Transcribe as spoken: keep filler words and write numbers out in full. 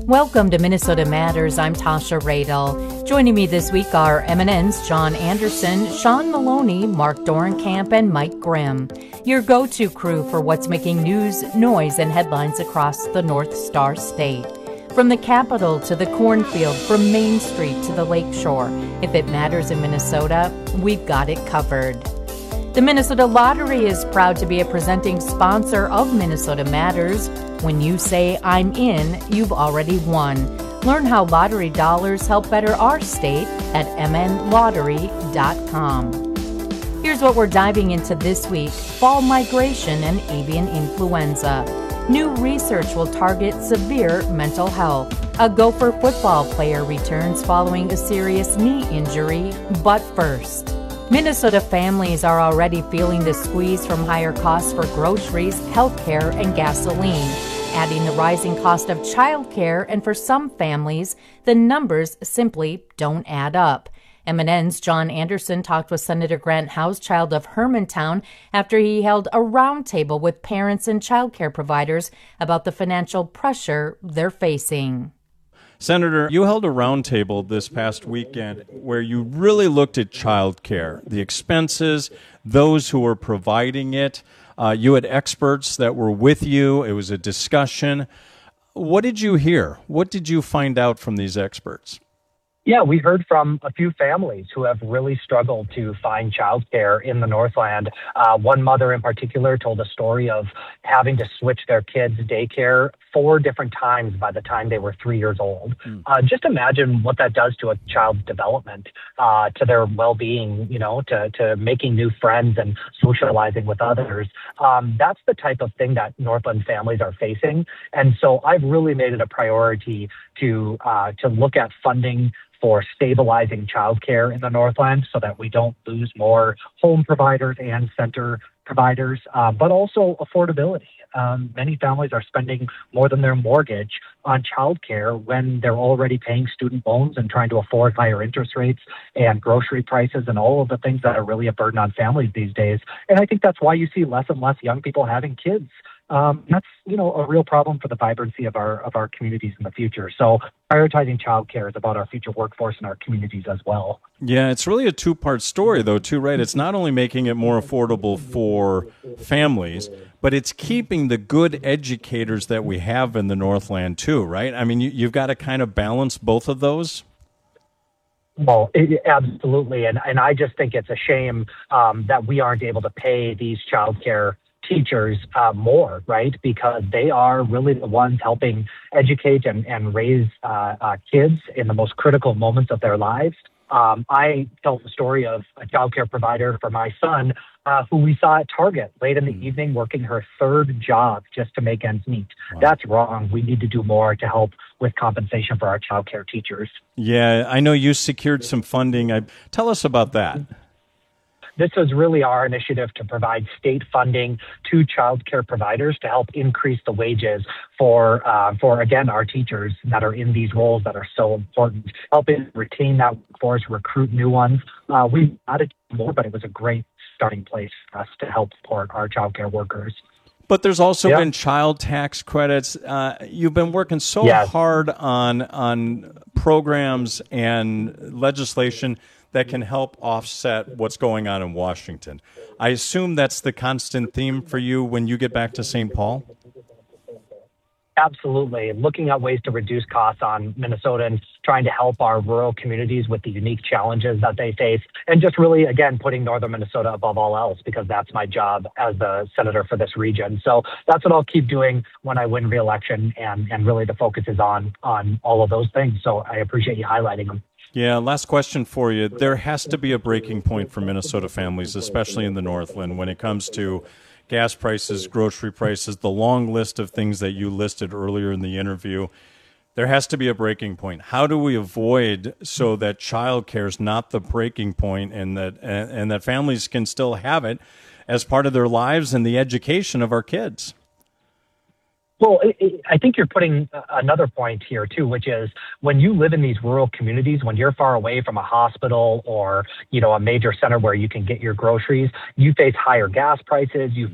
Welcome to Minnesota Matters. I'm Tasha Radel. Joining me this week are M N N's John Anderson, Sean Maloney, Mark Dorenkamp, and Mike Grimm. Your go-to crew for what's making news, noise, and headlines across the North Star State. From the Capitol to the cornfield, from Main Street to the Lakeshore, if it matters in Minnesota, we've got it covered. The Minnesota Lottery is proud to be a presenting sponsor of Minnesota Matters. When you say I'm in, you've already won. Learn how lottery dollars help better our state at m n lottery dot com. Here's what we're diving into this week: fall migration and avian influenza. New research will target severe mental health. A Gopher football player returns following a serious knee injury. But first, Minnesota families are already feeling the squeeze from higher costs for groceries, healthcare, and gasoline, adding the rising cost of childcare, and for some families, the numbers simply don't add up. M N N's John Anderson talked with Senator Grant Hauschild of Hermantown after he held a roundtable with parents and childcare providers about the financial pressure they're facing. Senator, you held a roundtable this past weekend where you really looked at child care, the expenses, those who were providing it. Uh, you had experts that were with you. It was a discussion. What did you hear? What did you find out from these experts? Yeah, we heard from a few families who have really struggled to find childcare in the Northland. Uh, one mother in particular told a story of having to switch their kids' daycare four different times by the time they were three years old. Mm. Uh, just imagine what that does to a child's development, uh, to their well-being, you know, to, to making new friends and socializing with others. Um, that's the type of thing that Northland families are facing. And so I've really made it a priority to uh, to look at funding for stabilizing childcare in the Northland so that we don't lose more home providers and center providers, uh, but also affordability. Um, many families are spending more than their mortgage on childcare when they're already paying student loans and trying to afford higher interest rates and grocery prices and all of the things that are really a burden on families these days. And I think that's why you see less and less young people having kids. Um, that's, you know, a real problem for the vibrancy of our of our communities in the future. So prioritizing childcare is about our future workforce and our communities as well. Yeah, it's really a two-part story, though, too, right? It's not only making it more affordable for families, but it's keeping the good educators that we have in the Northland, too, right? I mean, you, you've got to kind of balance both of those. Well, it, absolutely. And, and I just think it's a shame um, that we aren't able to pay these childcare teachers uh, more, right? Because they are really the ones helping educate and, and raise uh, uh, kids in the most critical moments of their lives. Um, I tell the story of a childcare provider for my son uh, who we saw at Target late in the mm. evening working her third job just to make ends meet. Wow. That's wrong. We need to do more to help with compensation for our childcare teachers. Yeah, I know you secured some funding. I, tell us about that. This is really our initiative to provide state funding to child care providers to help increase the wages for, uh, for again, our teachers that are in these roles that are so important, helping retain that workforce, recruit new ones. Uh, we added more, but it was a great starting place for us to help support our child care workers. But there's also yep. been child tax credits. Uh, you've been working so yes. hard on on programs and legislation that can help offset what's going on in Washington. I assume that's the constant theme for you when you get back to Saint Paul? Absolutely. Looking at ways to reduce costs on Minnesotans, trying to help our rural communities with the unique challenges that they face, and just really, again, putting northern Minnesota above all else, because that's my job as the senator for this region. So that's what I'll keep doing when I win re-election, and, and really the focus is on, on all of those things. So I appreciate you highlighting them. Yeah, last question for you. There has to be a breaking point for Minnesota families, especially in the Northland, when it comes to gas prices, grocery prices, the long list of things that you listed earlier in the interview. There has to be a breaking point. How do we avoid so that childcare is not the breaking point, and that and, and that families can still have it as part of their lives and the education of our kids? Well, it, it, I think you're putting another point here, too, which is when you live in these rural communities, when you're far away from a hospital or, you know, a major center where you can get your groceries, you face higher gas prices, you